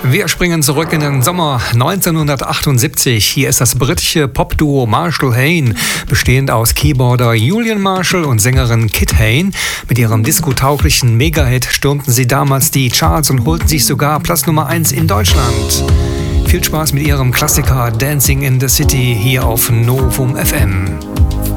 Wir springen zurück in den Sommer 1978. Hier ist das britische Popduo Marshall Hayne, bestehend aus Keyboarder Julian Marshall und Sängerin Kit Hayne. Mit ihrem diskotauglichen Mega-Hit stürmten sie damals die Charts und holten sich sogar Platz Nummer 1 in Deutschland. Viel Spaß mit ihrem Klassiker Dancing in the City hier auf Novum FM.